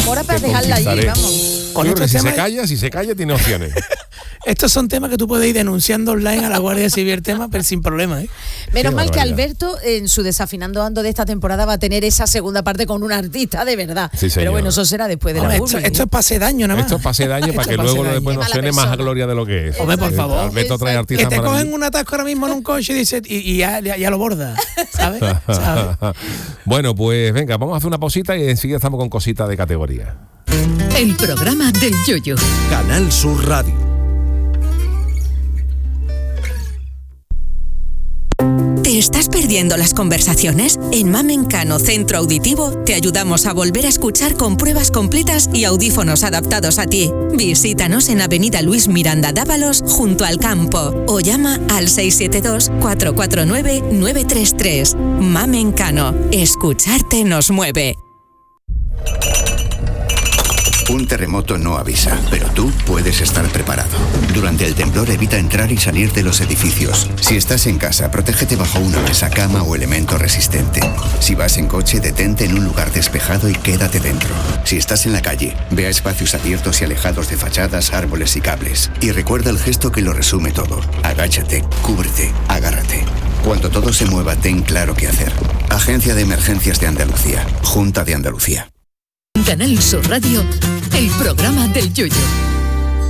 enamora para dejarla allí, vamos. Con estos temas, si se calla, tiene opciones. Estos son temas que tú puedes ir denunciando online a la Guardia Civil el tema, pero sin problema, ¿eh? Menos mal que Alberto en su Desafinando Ando de esta temporada va a tener esa segunda parte con un artista de verdad. Sí, pero bueno, eso será después de la esto es para hacer daño nada más. Esto es para hacer daño para que luego después nos suene más a gloria de lo que es. Hombre, por favor. Alberto trae artistas que te cogen un atasco ahora mismo en un coche y dice y ya lo borda, ¿sabes? Bueno, pues venga, vamos a hacer una pausita y enseguida estamos con cositas de categoría. El programa del Yoyo. Canal Sur Radio. ¿Te estás perdiendo las conversaciones? En Mamencano Centro Auditivo te ayudamos a volver a escuchar con pruebas completas y audífonos adaptados a ti. Visítanos en Avenida Luis Miranda Dávalos, junto al campo, o llama al 672-449-933. Mamencano, escucharte nos mueve. Un terremoto no avisa, pero tú puedes estar preparado. Durante el temblor evita entrar y salir de los edificios. Si estás en casa, protégete bajo una mesa, cama o elemento resistente. Si vas en coche, detente en un lugar despejado y quédate dentro. Si estás en la calle, ve a espacios abiertos y alejados de fachadas, árboles y cables. Y recuerda el gesto que lo resume todo. Agáchate, cúbrete, agárrate. Cuando todo se mueva, ten claro qué hacer. Agencia de Emergencias de Andalucía. Junta de Andalucía. Canal Sur Radio, el programa del Yoyo.